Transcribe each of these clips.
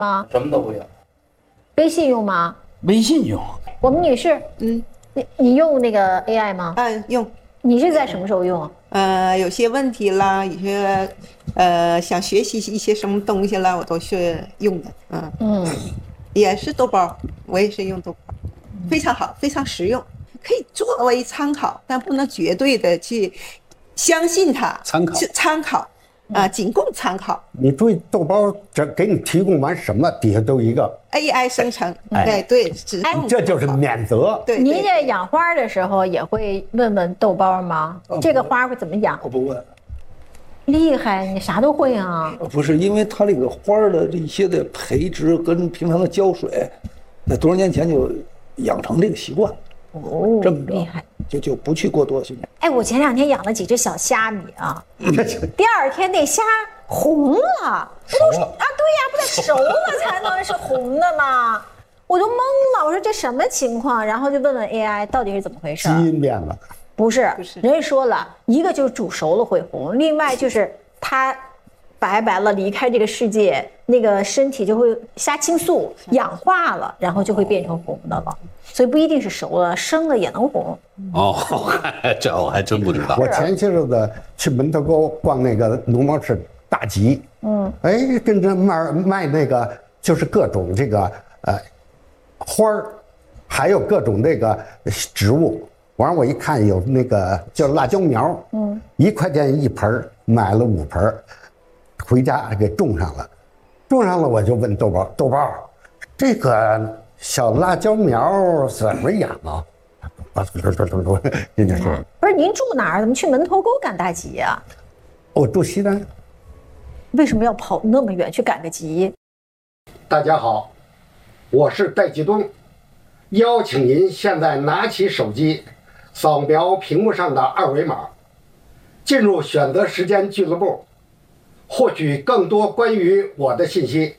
吗？ 什么都不用。 微信用吗？ 微信用。 我们女士，你用那个 AI 吗？ 用。 你是在什么时候用？ 有些问题啦，有些想学习一些什么东西啦，我都是用的。也是豆包，我也是用豆包，非常好，非常实用，可以作为参考，但不能绝对的去相信它。参考。仅供参考。 你注意，豆包这给你提供完什么，底下都有一个 AI 生成。对， 这就是免责。 对， 您这养花的时候也会问问豆包吗？这个花会怎么养？ 我不问。 厉害，你啥都会啊！ 不是，因为它这个花的这些的培植跟平常的浇水，在多少年前就养成这个习惯。这么着厉害， 就不去过多训练。 哎，我前2天养了几只小虾米啊，第2天那虾红了。对呀，不得熟了才能是红的吗？我就懵了，我说这什么情况？然后就问问 AI 到底是怎么回事。 基因变了。 不是，人家说了一个就是煮熟了会红，另外就是它白了离开这个世界，那个身体就会虾青素氧化了，然后就会变成红的了。所以不一定是熟了，生了也能红。 这我还真不知道。 我前些日子去门头沟逛那个农贸市大集，跟着卖那个就是各种这个花儿，还有各种这个植物。完了我一看有那个叫辣椒苗，1块钱1盆，买了5盆，回家给种上了。我就问豆包，这个小辣椒苗怎么养啊？人家说不是您住哪儿？怎么去门头沟赶大集呀？ 我住西单。 为什么要跑那么远去赶个集？ 大家好，我是戴继东，邀请您现在拿起手机，扫描屏幕上的2维码，进入选择时间俱乐部，获取更多关于我的信息。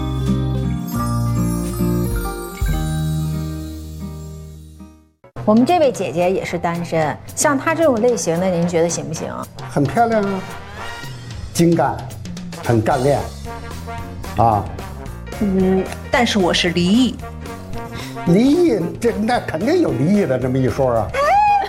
我们这位姐姐也是单身，像她这种类型的，您觉得行不行？ 很漂亮啊，精干，很干练，啊。 但是我是离异。 离异，那肯定有离异的这么一说啊。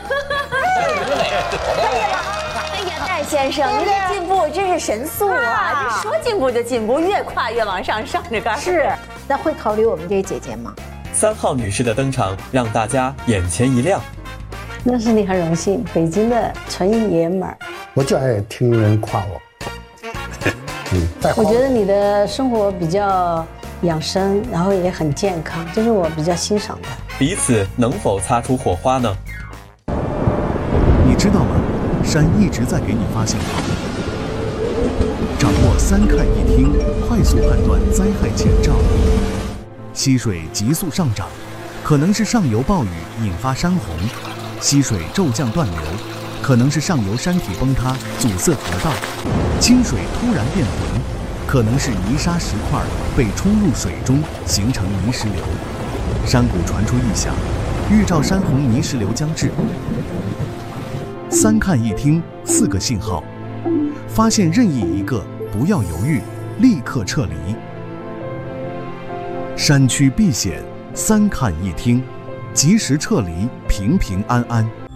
戴先生，您的进步真是神速啊！这说进步就进步，越跨越往上，上着杆。 是，那会考虑我们这姐姐吗 ？3号女士的登场让大家眼前一亮。 那是你很荣幸，北京的纯爷们儿。 我就爱听人夸我。 我觉得你的生活比较养生，然后也很健康，这是我比较欣赏的。 彼此能否擦出火花呢？ 你知道吗？山一直在给你发信号。掌握3看1听，快速判断灾害前兆。溪水急速上涨，可能是上游暴雨引发山洪；溪水骤降断流，可能是上游山体崩塌阻塞河道；清水突然变浑，可能是泥沙石块被冲入水中形成泥石流。山谷传出异响，预兆山洪泥石流将至。3看1听4个信号，发现任意一个，不要犹豫，立刻撤离。山区避险，3看1听，及时撤离，平平安安。